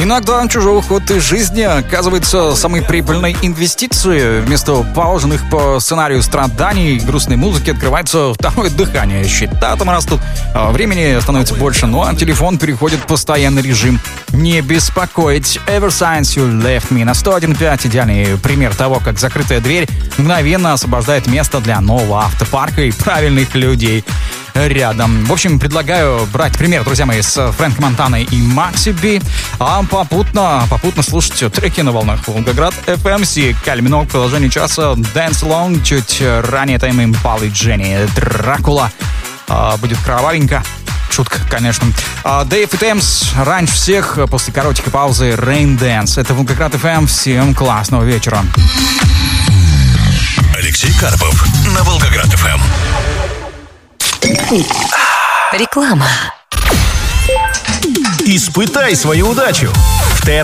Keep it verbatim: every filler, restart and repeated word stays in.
Иногда чужой уход из жизни оказывается самой прибыльной инвестицией. Вместо положенных по сценарию страданий и грустной музыки открывается второе дыхание. Счета там растут, времени становится больше, но телефон переходит в постоянный режим «не беспокоить». Ever since you left me на сто один и пять. Идеальный пример того, как закрытая дверь мгновенно освобождает место для нового автопарка и правильных людей рядом. В общем, предлагаю брать пример, друзья мои, с Фрэнк Монтаной и Макси Би, а попутно, попутно слушать треки на волнах Волгоград эф эм. Кальминол в продолжении часа Dance Along. Чуть ранее Тайм Импала и Дженни Дракула. А, будет кровавенько. Шутка, конечно. А, Дэйв и Темс раньше всех, после короткой паузы Rain Dance. Это Волгоград эф эм. Всем классного вечера. Алексей Карпов на Волгоград эф эм. Реклама. Испытай свою удачу. В ТР